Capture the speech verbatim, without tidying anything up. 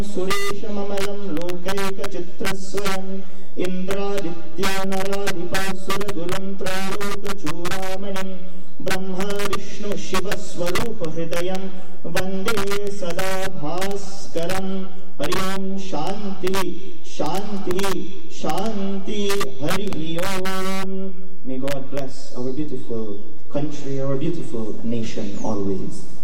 सुरेशममलं लोकैकचित्रस्वयम् इन्द्रादित्यानराधिपासुरगुलं त्रैलोकचूडामणिं ब्रह्मा विष्णु शिवस्वरूपहृदयं वन्दे सदा भास्करं। हरि ओम शांति शांति शांति हरि ओम। May God bless our beautiful country, our beautiful nation always.